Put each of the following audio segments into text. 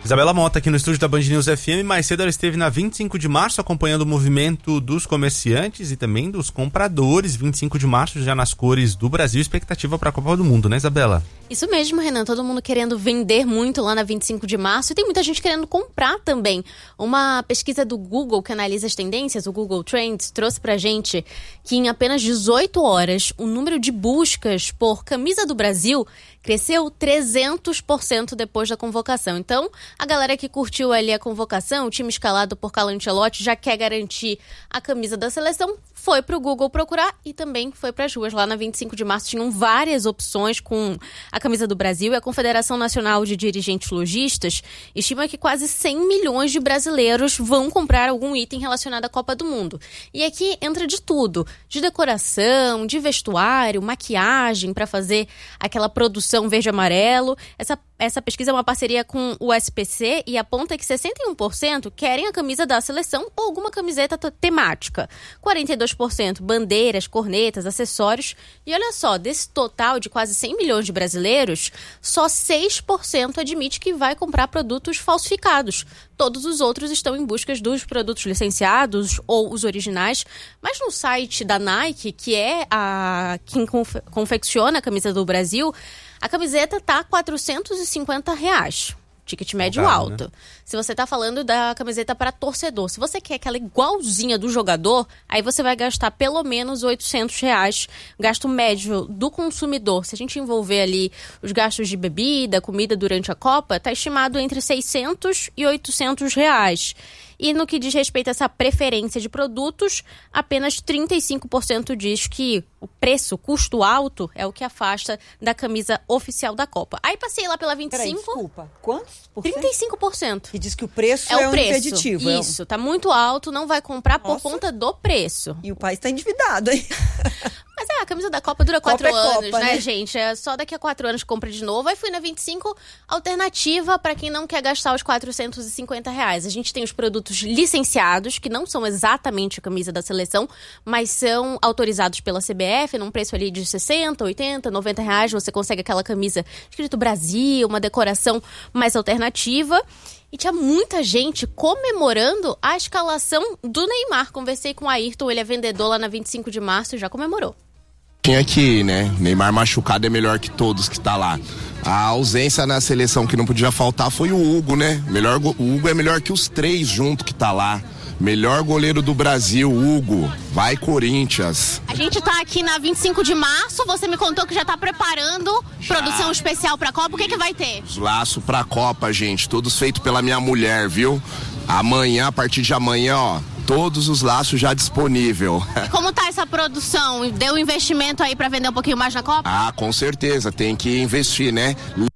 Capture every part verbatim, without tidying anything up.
Isabela Mota aqui no estúdio da Band News F M. Mais cedo ela esteve na vinte e cinco de março acompanhando o movimento dos comerciantes e também dos compradores. vinte e cinco de março já nas cores do Brasil, expectativa para a Copa do Mundo, né, Isabela? Isso mesmo, Renan. Todo mundo querendo vender muito lá na vinte e cinco de março e tem muita gente querendo comprar também. Uma pesquisa do Google que analisa as tendências, o Google Trends, trouxe pra gente que em apenas dezoito horas o número de buscas por camisa do Brasil cresceu trezentos por cento depois da convocação. Então, a galera que curtiu ali a convocação, o time escalado por Carlo Ancelotti, já quer garantir a camisa da seleção, foi pro Google procurar e também foi pras ruas. Lá na vinte e cinco de março tinham várias opções com a camisa do Brasil, e a Confederação Nacional de Dirigentes Lojistas estima que quase cem milhões de brasileiros vão comprar algum item relacionado à Copa do Mundo. E aqui entra de tudo, de decoração, de vestuário, maquiagem para fazer aquela produção verde e amarelo. Essa Essa pesquisa é uma parceria com o S P C e aponta que sessenta e um por cento querem a camisa da seleção ou alguma camiseta t- temática. quarenta e dois por cento bandeiras, cornetas, acessórios. E olha só, desse total de quase cem milhões de brasileiros, só seis por cento admite que vai comprar produtos falsificados. Todos os outros estão em busca dos produtos licenciados ou os originais. Mas no site da Nike, que é a quem confe- confecciona a camisa do Brasil, a camiseta tá quatrocentos e cinquenta reais. Ticket médio Caro, alto. né? Se você tá falando da camiseta para torcedor, se você quer aquela igualzinha do jogador, aí você vai gastar pelo menos oitocentos reais. Gasto médio do consumidor. Se a gente envolver ali os gastos de bebida, comida durante a Copa, tá estimado entre seiscentos e oitocentos reais. E no que diz respeito a essa preferência de produtos, apenas trinta e cinco por cento diz que o preço, custo alto, é o que afasta da camisa oficial da Copa. Aí passei lá pela vinte e cinco... Peraí, desculpa. Quantos por cento? trinta e cinco por cento. E diz que o preço É é, o um preço. impeditivo. é um- Isso, tá muito alto, não vai comprar por Nossa. conta do preço. E o país tá endividado, hein? Mas é, a camisa da Copa dura quatro Copa é anos, Copa, né, né? gente? É só daqui a quatro anos que compra de novo. Aí fui na vinte e cinco, alternativa para quem não quer gastar os quatrocentos e cinquenta reais. A gente tem os produtos licenciados, que não são exatamente a camisa da seleção, mas são autorizados pela C B F, num preço ali de sessenta, oitenta, noventa reais. Você consegue aquela camisa escrito Brasil, uma decoração mais alternativa. E tinha muita gente comemorando a escalação do Neymar. Conversei com o Ayrton, ele é vendedor lá na vinte e cinco de março e já comemorou. Tinha que ir, né? Neymar machucado é melhor que todos que tá lá. A ausência na seleção que não podia faltar foi o Hugo, né? Melhor, go- o Hugo é melhor que os três junto que tá lá. Melhor goleiro do Brasil, Hugo. Vai, Corinthians. A gente tá aqui na vinte e cinco de março, você me contou que já tá preparando produção especial pra Copa. O que que vai ter? Os laços pra Copa, gente. Todos feitos pela minha mulher, viu? Amanhã, a partir de amanhã, ó. Todos os laços já disponível. Como tá essa produção? Deu investimento aí pra vender um pouquinho mais na Copa? Ah, com certeza. Tem que investir, né?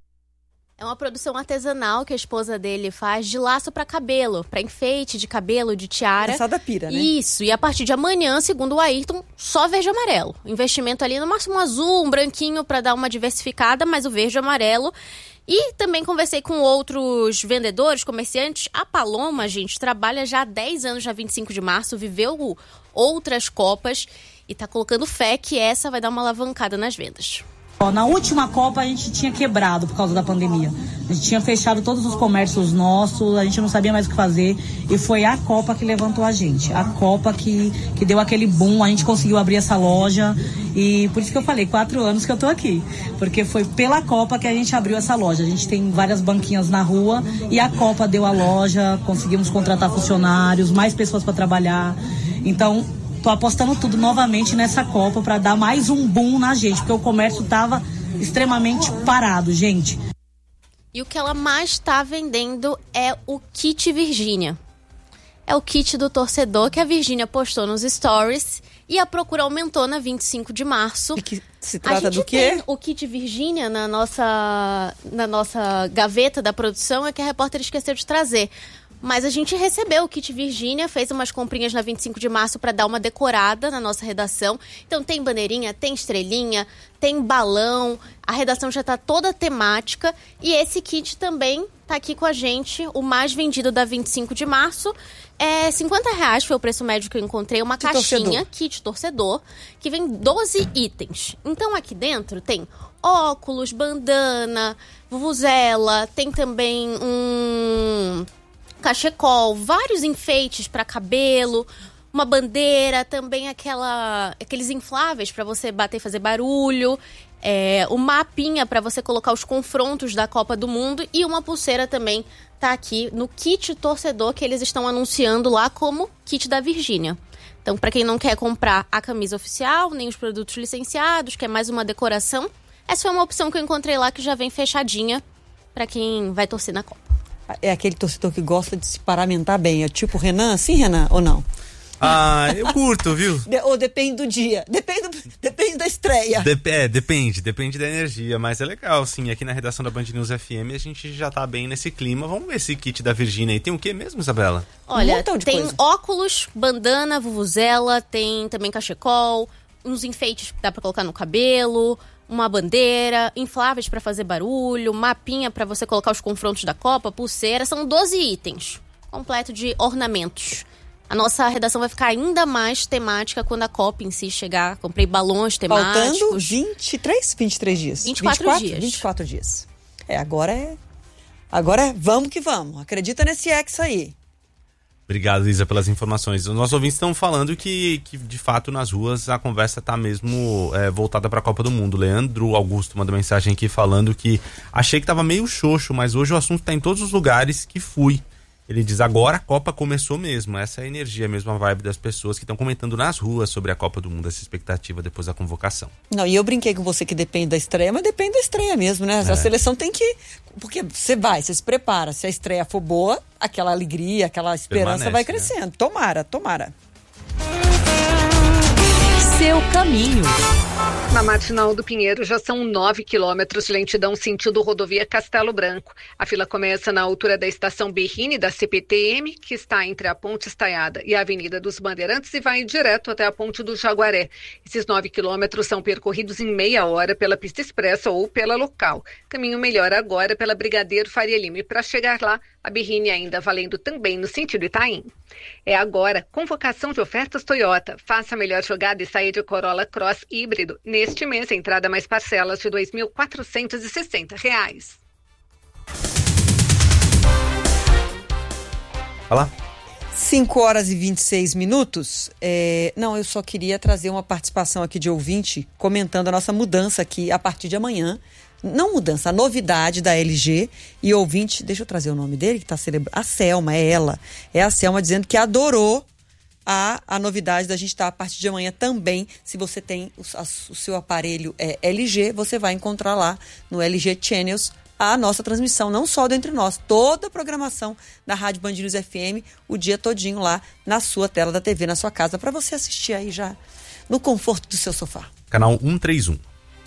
É uma produção artesanal que a esposa dele faz de laço pra cabelo, pra enfeite de cabelo, de tiara. É só da pira, né? Isso, e a partir de amanhã, segundo o Ayrton, só verde e amarelo. Investimento ali no máximo um azul, um branquinho pra dar uma diversificada, mas o verde e amarelo. E também conversei com outros vendedores, comerciantes. A Paloma, gente, trabalha já há dez anos na vinte e cinco de março, viveu outras Copas e tá colocando fé que essa vai dar uma alavancada nas vendas. Ó, na última Copa a gente tinha quebrado por causa da pandemia. A gente tinha fechado todos os comércios nossos, a gente não sabia mais o que fazer. E foi a Copa que levantou a gente. A Copa que, que deu aquele boom, a gente conseguiu abrir essa loja. E por isso que eu falei, quatro anos que eu tô aqui. Porque foi pela Copa que a gente abriu essa loja. A gente tem várias banquinhas na rua e a Copa deu a loja, conseguimos contratar funcionários, mais pessoas para trabalhar. Então, tô apostando tudo novamente nessa Copa para dar mais um boom na gente, porque o comércio tava extremamente parado, gente. E o que ela mais está vendendo é o kit Virgínia. É o kit do torcedor que a Virgínia postou nos stories e a procura aumentou na vinte e cinco de março. E que se A trata gente do quê? tem o kit Virgínia na nossa, na nossa gaveta da produção, é que a repórter esqueceu de trazer. Mas a gente recebeu o kit Virgínia, fez umas comprinhas na vinte e cinco de março para dar uma decorada na nossa redação. Então tem bandeirinha, tem estrelinha, tem balão, a redação já tá toda temática. E esse kit também tá aqui com a gente, o mais vendido da vinte e cinco de março. É cinquenta reais, foi o preço médio que eu encontrei, uma De caixinha, torcedor. kit torcedor, que vem doze itens. Então aqui dentro tem óculos, bandana, vuvuzela, tem também um cachecol, vários enfeites para cabelo, uma bandeira, também aquela, aqueles infláveis para você bater e fazer barulho, é, uma mapinha para você colocar os confrontos da Copa do Mundo e uma pulseira também tá aqui no kit torcedor que eles estão anunciando lá como kit da Virgínia. Então, para quem não quer comprar a camisa oficial, nem os produtos licenciados, quer mais uma decoração, essa foi uma opção que eu encontrei lá que já vem fechadinha para quem vai torcer na Copa. É aquele torcedor que gosta de se paramentar bem. É tipo o Renan? Sim, Renan? Ou não? Ah, eu curto, viu? De, ou depende do dia. Depende, do, depende da estreia. Dep- é, depende. Depende da energia. Mas é legal, sim. Aqui na redação da Band News F M a gente já tá bem nesse clima. Vamos ver esse kit da Virgínia aí. Tem o que mesmo, Isabela? Olha, Um tem coisa. óculos, bandana, vuvuzela, tem também cachecol, uns enfeites que dá pra colocar no cabelo, uma bandeira, infláveis pra fazer barulho, mapinha pra você colocar os confrontos da Copa, pulseira. São doze itens, completo de ornamentos. A nossa redação vai ficar ainda mais temática quando a Copa em si chegar. Comprei balões temáticos. Faltando vinte e três, vinte e três dias. vinte e quatro dias. vinte e quatro dias. É, agora é... Agora é vamos que vamos. Acredita nesse ex aí. Obrigado, Isa, pelas informações. Os nossos ouvintes estão falando que, que, de fato, nas ruas a conversa está mesmo é, voltada para a Copa do Mundo. Leandro Augusto mandou mensagem aqui falando que achei que estava meio xoxo, mas hoje o assunto está em todos os lugares que fui. Ele diz, agora a Copa começou mesmo. Essa é a energia, a mesma vibe das pessoas que estão comentando nas ruas sobre a Copa do Mundo, essa expectativa depois da convocação. Não, e eu brinquei com você que depende da estreia, mas depende da estreia mesmo, né? É. A seleção tem que... Porque você vai, você se prepara. Se a estreia for boa, aquela alegria, aquela esperança Permanece, vai né? crescendo. Tomara, tomara. Seu caminho. Na Marginal do Pinheiro já são nove quilômetros de lentidão sentido rodovia Castelo Branco. A fila começa na altura da estação Berrini da C P T M, que está entre a Ponte Estaiada e a Avenida dos Bandeirantes, e vai direto até a Ponte do Jaguaré. Esses nove quilômetros são percorridos em meia hora pela pista expressa ou pela local. Caminho melhor agora pela Brigadeiro Faria Lima, e para chegar lá, a Berrini ainda valendo também no sentido Itaim. É agora, convocação de ofertas Toyota. Faça a melhor jogada e saia de Corolla Cross híbrido. Neste mês, entrada mais parcelas de dois mil quatrocentos e sessenta reais. Vai lá. cinco horas e vinte e seis minutos. É... Não, eu só queria trazer uma participação aqui de ouvinte comentando a nossa mudança aqui a partir de amanhã. Não mudança, a novidade da L G. E ouvinte, deixa eu trazer o nome dele que está celebrando. A Selma, é ela. É a Selma dizendo que adorou a, a novidade da gente estar a partir de amanhã também. Se você tem o, a, o seu aparelho é, L G, você vai encontrar lá no L G Channels a nossa transmissão, não só do Entre Nós, toda a programação da Rádio Band News F M, o dia todinho lá na sua tela da T V, na sua casa, para você assistir aí já no conforto do seu sofá. Canal cento e trinta e um.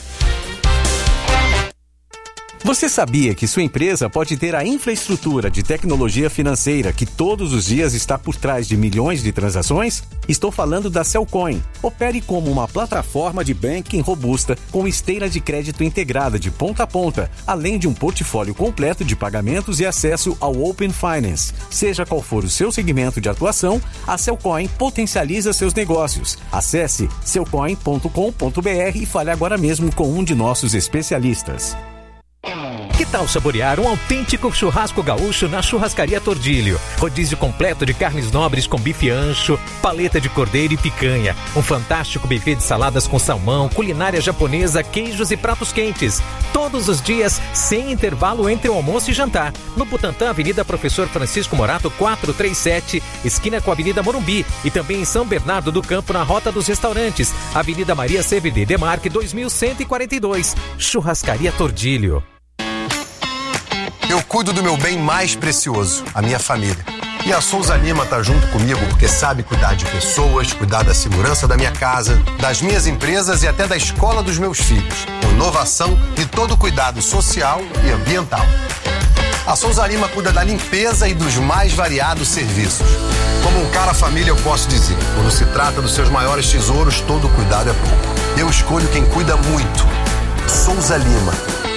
Você sabia que sua empresa pode ter a infraestrutura de tecnologia financeira que todos os dias está por trás de milhões de transações? Estou falando da Cellcoin. Opere como uma plataforma de banking robusta com esteira de crédito integrada de ponta a ponta, além de um portfólio completo de pagamentos e acesso ao Open Finance. Seja qual for o seu segmento de atuação, a Cellcoin potencializa seus negócios. Acesse cellcoin ponto com ponto b r e fale agora mesmo com um de nossos especialistas. Que tal saborear um autêntico churrasco gaúcho na Churrascaria Tordilho? Rodízio completo de carnes nobres com bife ancho, paleta de cordeiro e picanha. Um fantástico buffet de saladas com salmão, culinária japonesa, queijos e pratos quentes. Todos os dias, sem intervalo entre o almoço e jantar. No Butantã, Avenida Professor Francisco Morato, quatrocentos e trinta e sete, esquina com a Avenida Morumbi. E também em São Bernardo do Campo, na Rota dos Restaurantes. Avenida Maria C V D Demarque, dois mil cento e quarenta e dois. Churrascaria Tordilho. Eu cuido do meu bem mais precioso, a minha família. E a Souza Lima tá junto comigo porque sabe cuidar de pessoas, cuidar da segurança da minha casa, das minhas empresas e até da escola dos meus filhos. Com inovação e todo cuidado social e ambiental. A Souza Lima cuida da limpeza e dos mais variados serviços. Como um cara família, eu posso dizer, quando se trata dos seus maiores tesouros, todo cuidado é pouco. Eu escolho quem cuida muito. Souza Lima.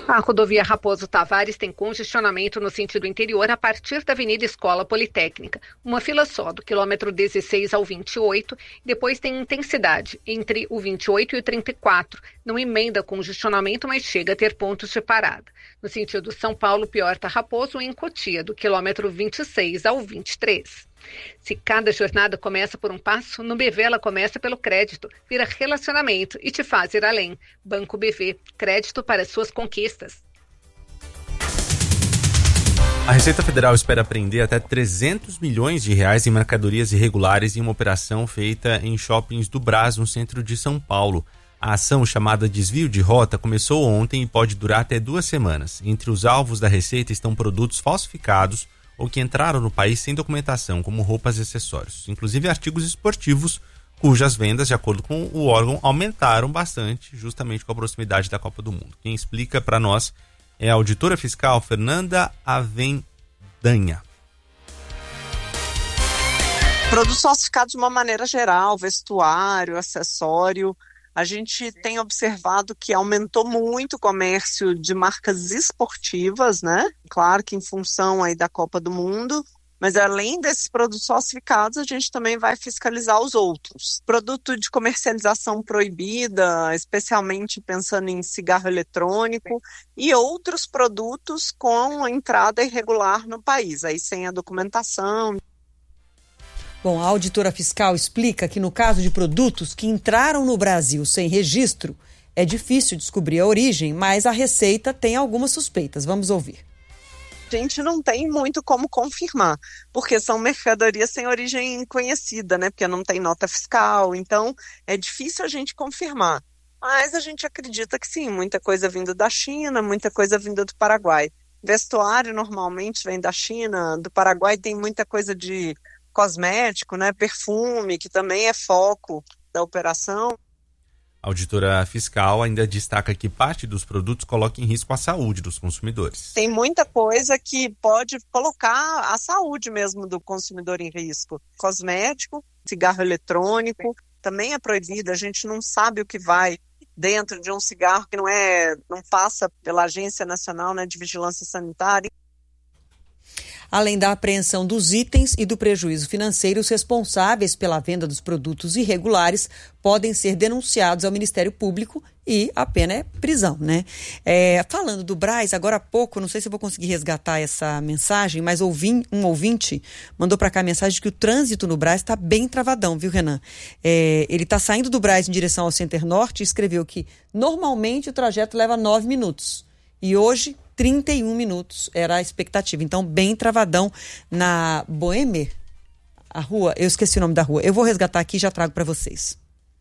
A rodovia Raposo Tavares tem congestionamento no sentido interior a partir da Avenida Escola Politécnica. Uma fila só do quilômetro dezesseis ao vinte e oito, depois tem intensidade entre o vinte e oito e o trinta e quatro. Não emenda congestionamento, mas chega a ter pontos de parada. No sentido São Paulo, Piorta Raposo, em Cotia, do quilômetro vinte e seis ao vinte e três. Se cada jornada começa por um passo, no B V ela começa pelo crédito, vira relacionamento e te faz ir além. Banco B V, crédito para suas conquistas. A Receita Federal espera apreender até trezentos milhões de reais em mercadorias irregulares em uma operação feita em shoppings do Brás, no centro de São Paulo. A ação, chamada Desvio de Rota, começou ontem e pode durar até duas semanas. Entre os alvos da Receita estão produtos falsificados ou que entraram no país sem documentação, como roupas e acessórios, inclusive artigos esportivos, cujas vendas, de acordo com o órgão, aumentaram bastante, justamente com a proximidade da Copa do Mundo. Quem explica para nós é a auditora fiscal Fernanda Avendanha. Produtos falsificados de uma maneira geral, vestuário, acessório. A gente tem observado que aumentou muito o comércio de marcas esportivas, né? Claro que em função aí da Copa do Mundo, mas além desses produtos falsificados, a gente também vai fiscalizar os outros. Produto de comercialização proibida, especialmente pensando em cigarro eletrônico e outros produtos com entrada irregular no país, aí sem a documentação. Bom, a auditora fiscal explica que no caso de produtos que entraram no Brasil sem registro, é difícil descobrir a origem, mas a Receita tem algumas suspeitas. Vamos ouvir. A gente não tem muito como confirmar, porque são mercadorias sem origem conhecida, né? Porque não tem nota fiscal, então é difícil a gente confirmar. Mas a gente acredita que sim, muita coisa vinda da China, muita coisa vinda do Paraguai. Vestuário normalmente vem da China, do Paraguai tem muita coisa de cosmético, né, perfume, que também é foco da operação. A auditora fiscal ainda destaca que parte dos produtos coloca em risco a saúde dos consumidores. Tem muita coisa que pode colocar a saúde mesmo do consumidor em risco. Cosmético, cigarro eletrônico, também é proibido, a gente não sabe o que vai dentro de um cigarro que não, é, não passa pela Agência Nacional, né, de Vigilância Sanitária. Além da apreensão dos itens e do prejuízo financeiro, os responsáveis pela venda dos produtos irregulares podem ser denunciados ao Ministério Público e a pena é prisão, né? É, falando do Brás, agora há pouco, não sei se eu vou conseguir resgatar essa mensagem, mas ouvi, um ouvinte mandou para cá a mensagem de que o trânsito no Brás está bem travadão, viu, Renan? É, ele está saindo do Brás em direção ao Center Norte e escreveu que normalmente o trajeto leva nove minutos e hoje trinta e um minutos era a expectativa. Então, bem travadão na Boêmia, a rua, eu esqueci o nome da rua. Eu vou resgatar aqui e já trago para vocês.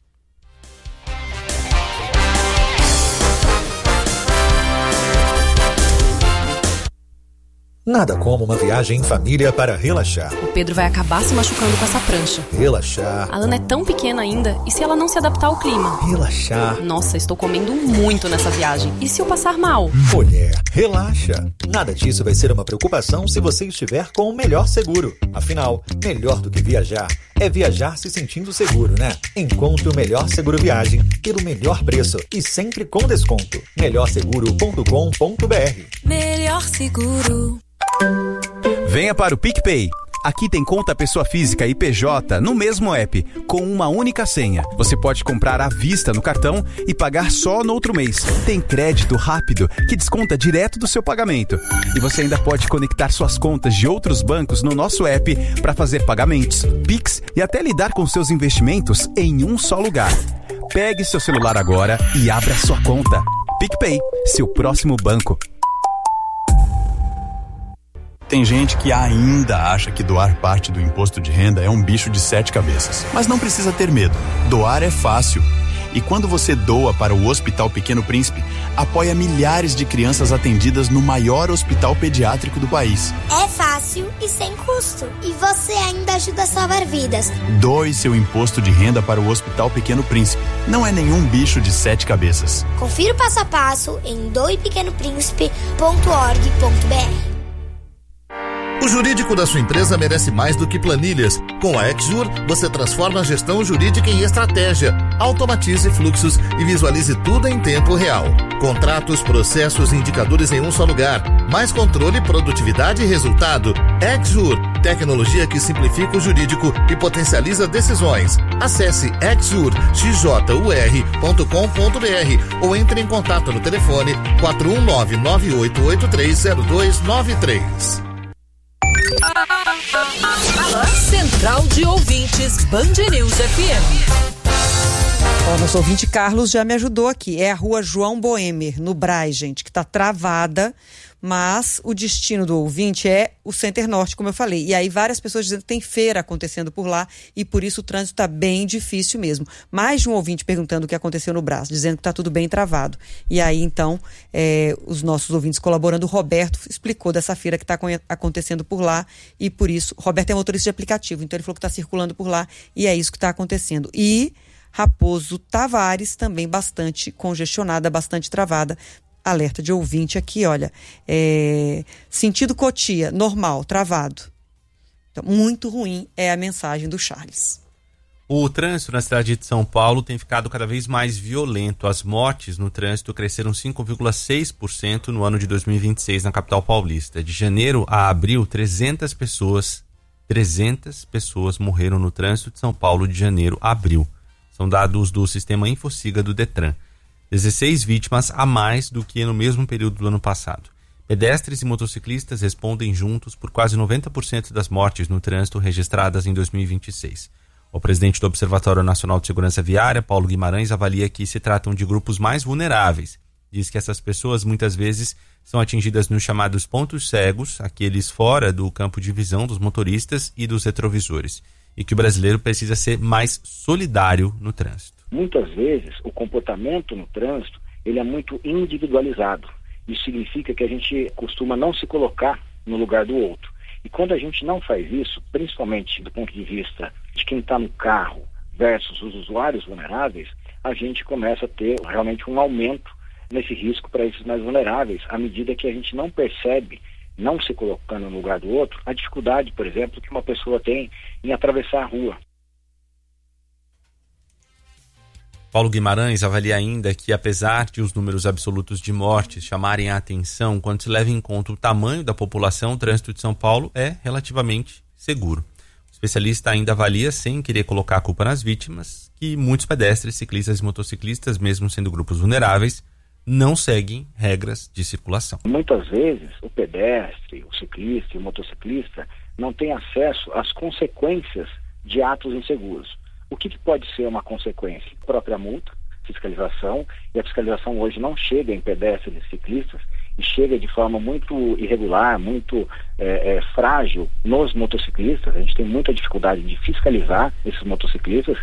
Nada como uma viagem em família para relaxar. O Pedro vai acabar se machucando com essa prancha. Relaxar. A Ana é tão pequena ainda, e se ela não se adaptar ao clima? Relaxar. Nossa, estou comendo muito nessa viagem. E se eu passar mal? Mulher, relaxa. Nada disso vai ser uma preocupação se você estiver com o melhor seguro. Afinal, melhor do que viajar é viajar se sentindo seguro, né? Encontre o melhor seguro viagem pelo melhor preço e sempre com desconto. melhor seguro ponto com ponto b r. Melhor Seguro. Venha para o PicPay. Aqui tem conta pessoa física e P J no mesmo app, com uma única senha. Você pode comprar à vista no cartão e pagar só no outro mês. Tem crédito rápido que desconta direto do seu pagamento. E você ainda pode conectar suas contas de outros bancos no nosso app para fazer pagamentos, Pix e até lidar com seus investimentos em um só lugar. Pegue seu celular agora e abra sua conta. PicPay, seu próximo banco. Tem gente que ainda acha que doar parte do imposto de renda é um bicho de sete cabeças. Mas não precisa ter medo. Doar é fácil. E quando você doa para o Hospital Pequeno Príncipe, apoia milhares de crianças atendidas no maior hospital pediátrico do país. É fácil e sem custo. E você ainda ajuda a salvar vidas. Doe seu imposto de renda para o Hospital Pequeno Príncipe. Não é nenhum bicho de sete cabeças. Confira o passo a passo em doe pequeno príncipe ponto org ponto b r. O jurídico da sua empresa merece mais do que planilhas. Com a Exjur, você transforma a gestão jurídica em estratégia. automatize fluxos e visualize tudo em tempo real. Contratos, processos e indicadores em um só lugar. Mais controle, produtividade e resultado. Exjur, tecnologia que simplifica o jurídico e potencializa decisões. Acesse exjur x j u r ponto com ponto b r ou entre em contato no telefone quatro um nove, nove oito oito três zero dois nove três. Central de Ouvintes Band News F M. Ó, nosso ouvinte Carlos já me ajudou aqui. É a rua João Boemer, no Brás, gente, que está travada, mas o destino do ouvinte é o Center Norte, como eu falei. E aí várias pessoas dizendo que tem feira acontecendo por lá e por isso o trânsito está bem difícil mesmo. Mais de um ouvinte perguntando o que aconteceu no Brás, dizendo que está tudo bem travado. E aí, então, é, os nossos ouvintes colaborando, o Roberto explicou dessa feira que está acontecendo por lá e por isso, Roberto é motorista de aplicativo, então ele falou que está circulando por lá e é isso que está acontecendo. E Raposo Tavares também bastante congestionada, bastante travada. Alerta de ouvinte aqui, olha, é, sentido Cotia, normal, travado. Então, muito ruim é a mensagem do Charles. O trânsito na cidade de São Paulo tem ficado cada vez mais violento. As mortes no trânsito cresceram cinco vírgula seis por cento no ano de dois mil e vinte e seis na capital paulista. De janeiro a abril, trezentas pessoas, trezentas pessoas morreram no trânsito de São Paulo de janeiro a abril. São dados do sistema Infociga do Detran. dezesseis vítimas a mais do que no mesmo período do ano passado. Pedestres e motociclistas respondem juntos por quase noventa por cento das mortes no trânsito registradas em dois mil e vinte e seis. O presidente do Observatório Nacional de Segurança Viária, Paulo Guimarães, avalia que se tratam de grupos mais vulneráveis. Diz que essas pessoas muitas vezes são atingidas nos chamados pontos cegos, aqueles fora do campo de visão dos motoristas e dos retrovisores, e que o brasileiro precisa ser mais solidário no trânsito. Muitas vezes o comportamento no trânsito ele é muito individualizado. Isso significa que a gente costuma não se colocar no lugar do outro. E quando a gente não faz isso, principalmente do ponto de vista de quem está no carro versus os usuários vulneráveis, a gente começa a ter realmente um aumento nesse risco para esses mais vulneráveis, à medida que a gente não percebe, não se colocando no lugar do outro, a dificuldade, por exemplo, que uma pessoa tem em atravessar a rua. Paulo Guimarães avalia ainda que, apesar de os números absolutos de mortes chamarem a atenção, quando se leva em conta o tamanho da população, o trânsito de São Paulo é relativamente seguro. O especialista ainda avalia, sem querer colocar a culpa nas vítimas, que muitos pedestres, ciclistas e motociclistas, mesmo sendo grupos vulneráveis, não seguem regras de circulação. Muitas vezes o pedestre, o ciclista e o motociclista não têm acesso às consequências de atos inseguros. O que, que pode ser uma consequência? A própria multa, fiscalização, e a fiscalização hoje não chega em pedestres e ciclistas e chega de forma muito irregular, muito é, é, frágil nos motociclistas. A gente tem muita dificuldade de fiscalizar esses motociclistas.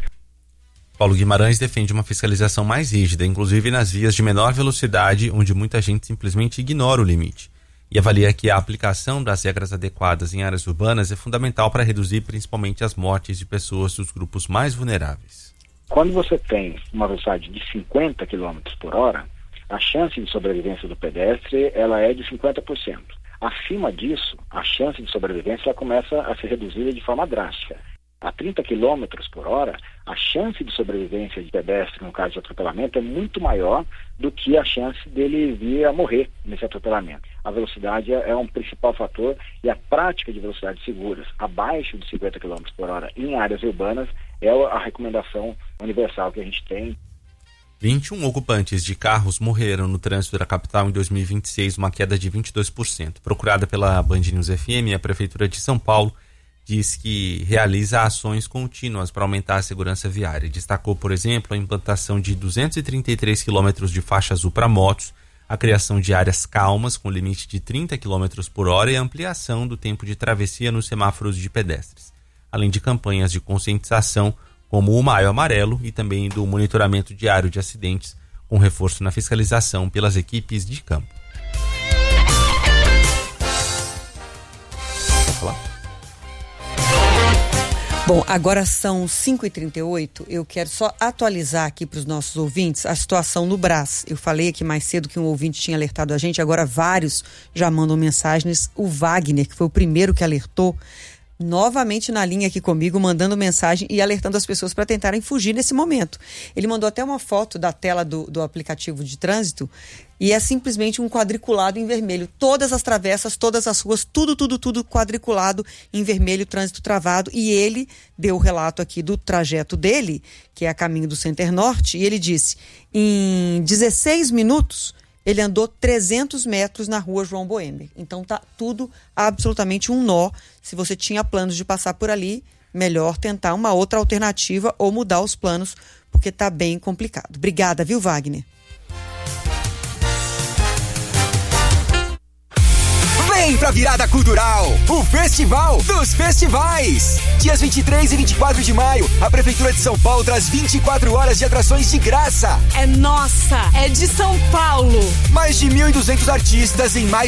Paulo Guimarães defende uma fiscalização mais rígida, inclusive nas vias de menor velocidade, onde muita gente simplesmente ignora o limite. E avalia que a aplicação das regras adequadas em áreas urbanas é fundamental para reduzir principalmente as mortes de pessoas dos grupos mais vulneráveis. Quando você tem uma velocidade de cinquenta quilômetros por hora, a chance de sobrevivência do pedestre ela é de cinquenta por cento. Acima disso, a chance de sobrevivência ela começa a ser reduzida de forma drástica. A trinta quilômetros por hora, a chance de sobrevivência de pedestre no caso de atropelamento é muito maior do que a chance dele vir a morrer nesse atropelamento. A velocidade é um principal fator e a prática de velocidades seguras abaixo de cinquenta quilômetros por hora em áreas urbanas é a recomendação universal que a gente tem. vinte e um ocupantes de carros morreram no trânsito da capital em dois mil e vinte e seis, uma queda de vinte e dois por cento. Procurada pela Band News F M, a Prefeitura de São Paulo diz que realiza ações contínuas para aumentar a segurança viária. Destacou, por exemplo, a implantação de duzentos e trinta e três quilômetros de faixa azul para motos, a criação de áreas calmas com limite de trinta quilômetros por hora e a ampliação do tempo de travessia nos semáforos de pedestres, além de campanhas de conscientização como o Maio Amarelo e também do monitoramento diário de acidentes, com reforço na fiscalização pelas equipes de campo. Pode falar? Bom, agora são cinco e trinta e oito, eu quero só atualizar aqui para os nossos ouvintes a situação no Brás. Eu falei aqui mais cedo que um ouvinte tinha alertado a gente, agora vários já mandam mensagens. O Wagner, que foi o primeiro que alertou, novamente na linha aqui comigo, mandando mensagem e alertando as pessoas para tentarem fugir nesse momento. Ele mandou até uma foto da tela do, do aplicativo de trânsito e é simplesmente um quadriculado em vermelho. Todas as travessas, todas as ruas, tudo, tudo, tudo quadriculado em vermelho, trânsito travado. E ele deu o relato aqui do trajeto dele, que é a caminho do Center Norte, e ele disse, em dezesseis minutos... ele andou trezentos metros na rua João Boêmio. Então tá tudo absolutamente um nó. Se você tinha planos de passar por ali, melhor tentar uma outra alternativa ou mudar os planos, porque tá bem complicado. Obrigada, viu, Wagner? Vem pra Virada Cultural, o Festival dos Festivais. Dias vinte e três e vinte e quatro de maio, a Prefeitura de São Paulo traz vinte e quatro horas de atrações de graça. É nossa, é de São Paulo. Mais de mil e duzentos artistas em mais